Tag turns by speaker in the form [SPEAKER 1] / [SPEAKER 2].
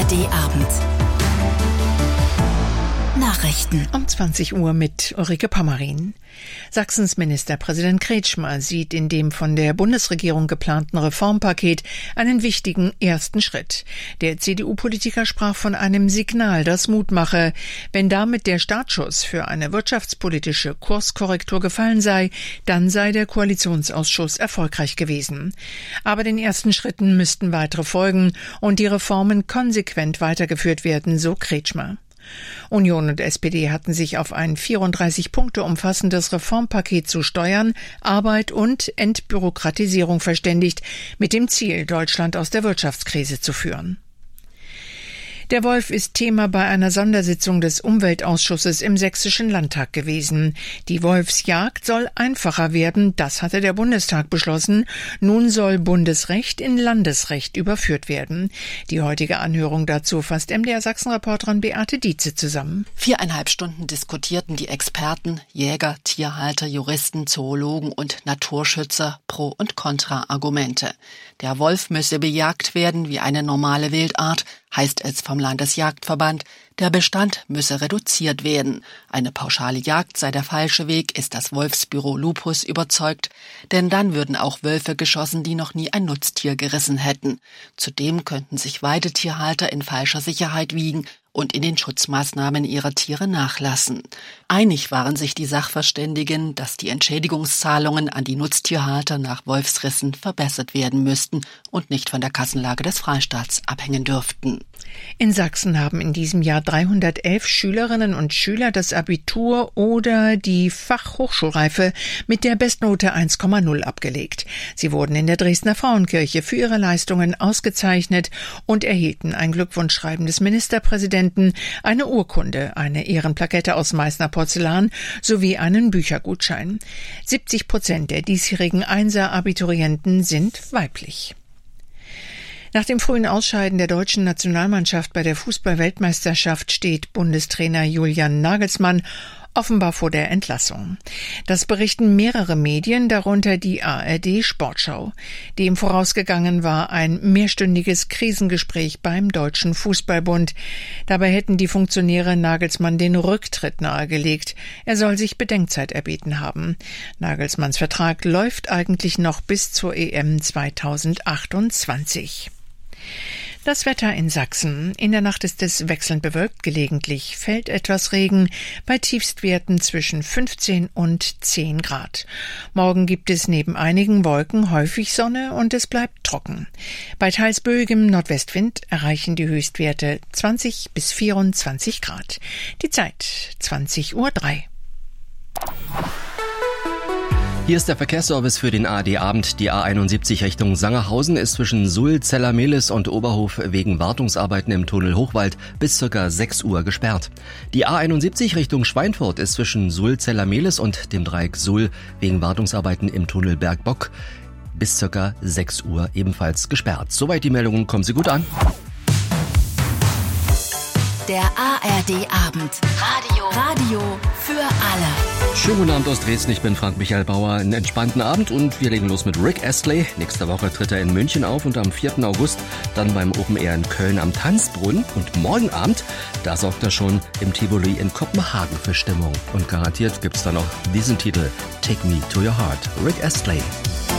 [SPEAKER 1] ARD-Abend. Nachrichten
[SPEAKER 2] um 20 Uhr mit Ulrike Pommerin. Sachsens Ministerpräsident Kretschmer sieht in dem von der Bundesregierung geplanten Reformpaket einen wichtigen ersten Schritt. Der CDU-Politiker sprach von einem Signal, das Mut mache. Wenn damit der Startschuss für eine wirtschaftspolitische Kurskorrektur gefallen sei, dann sei der Koalitionsausschuss erfolgreich gewesen. Aber den ersten Schritten müssten weitere folgen und die Reformen konsequent weitergeführt werden, so Kretschmer. Union und SPD hatten sich auf ein 34 Punkte umfassendes Reformpaket zu Steuern, Arbeit und Entbürokratisierung verständigt, mit dem Ziel, Deutschland aus der Wirtschaftskrise zu führen. Der Wolf ist Thema bei einer Sondersitzung des Umweltausschusses im Sächsischen Landtag gewesen. Die Wolfsjagd soll einfacher werden, das hatte der Bundestag beschlossen. Nun soll Bundesrecht in Landesrecht überführt werden. Die heutige Anhörung dazu fasst MDR-Sachsen-Reporterin Beate Dietze zusammen.
[SPEAKER 3] 4,5 Stunden diskutierten die Experten, Jäger, Tierhalter, Juristen, Zoologen und Naturschützer Pro- und Kontra-Argumente. Der Wolf müsse bejagt werden wie eine normale Wildart, heißt es vom Landesjagdverband. Der Bestand müsse reduziert werden. Eine pauschale Jagd sei der falsche Weg, ist das Wolfsbüro Lupus überzeugt. Denn dann würden auch Wölfe geschossen, die noch nie ein Nutztier gerissen hätten. Zudem könnten sich Weidetierhalter in falscher Sicherheit wiegen und in den Schutzmaßnahmen ihrer Tiere nachlassen. Einig waren sich die Sachverständigen, dass die Entschädigungszahlungen an die Nutztierhalter nach Wolfsrissen verbessert werden müssten und nicht von der Kassenlage des Freistaats abhängen dürften.
[SPEAKER 2] In Sachsen haben in diesem Jahr 311 Schülerinnen und Schüler das Abitur oder die Fachhochschulreife mit der Bestnote 1,0 abgelegt. Sie wurden in der Dresdner Frauenkirche für ihre Leistungen ausgezeichnet und erhielten ein Glückwunschschreiben des Ministerpräsidenten, eine Urkunde, eine Ehrenplakette aus Meißner Porzellan sowie einen Büchergutschein. 70% der diesjährigen Einser-Abiturienten sind weiblich. Nach dem frühen Ausscheiden der deutschen Nationalmannschaft bei der Fußball-Weltmeisterschaft steht Bundestrainer Julian Nagelsmann offenbar vor der Entlassung. Das berichten mehrere Medien, darunter die ARD Sportschau. Dem vorausgegangen war ein mehrstündiges Krisengespräch beim Deutschen Fußballbund. Dabei hätten die Funktionäre Nagelsmann den Rücktritt nahegelegt. Er soll sich Bedenkzeit erbeten haben. Nagelsmanns Vertrag läuft eigentlich noch bis zur EM 2028. Das Wetter in Sachsen. In der Nacht ist es wechselnd bewölkt, gelegentlich fällt etwas Regen, bei Tiefstwerten zwischen 15 und 10 Grad. Morgen gibt es neben einigen Wolken häufig Sonne und es bleibt trocken. Bei teils böigem Nordwestwind erreichen die Höchstwerte 20 bis 24 Grad. Die Zeit 20:03 Uhr.
[SPEAKER 4] Hier ist der Verkehrsservice für den ARD-Abend. Die A71 Richtung Sangerhausen ist zwischen Suhl, Zellermehlis und Oberhof wegen Wartungsarbeiten im Tunnel Hochwald bis ca. 6 Uhr gesperrt. Die A71 Richtung Schweinfurt ist zwischen Suhl, Zellermehlis und dem Dreieck Suhl wegen Wartungsarbeiten im Tunnel Bergbock bis ca. 6 Uhr ebenfalls gesperrt. Soweit die Meldungen, kommen Sie gut an.
[SPEAKER 1] Der ARD-Abend. Radio für alle.
[SPEAKER 4] Schönen guten Abend aus Dresden, ich bin Frank-Michael Bauer. Einen entspannten Abend und wir legen los mit Rick Astley. Nächste Woche tritt er in München auf und am 4. August dann beim Open Air in Köln am Tanzbrunnen. Und morgen Abend, da sorgt er schon im Tivoli in Kopenhagen für Stimmung. Und garantiert gibt's dann noch diesen Titel, Take Me to Your Heart. Rick Astley.